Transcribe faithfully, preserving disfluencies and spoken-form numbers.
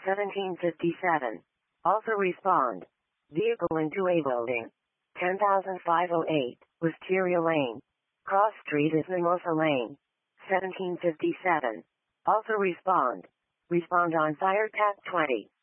seventeen fifty-seven. Also respond. Vehicle into a building. ten thousand five oh eight, Wisteria Lane. Cross Street is Mimosa Lane. seventeen fifty-seven. Also respond. Respond on Fire Tap twenty.